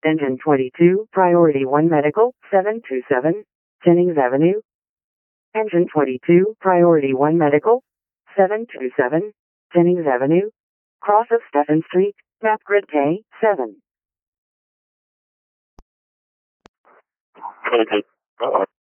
Engine 22, Priority 1 Medical, 727, Jennings Avenue. Engine 22, Priority 1 Medical, 727, Jennings Avenue. Cross of Stephen Street, map grid K7. Okay.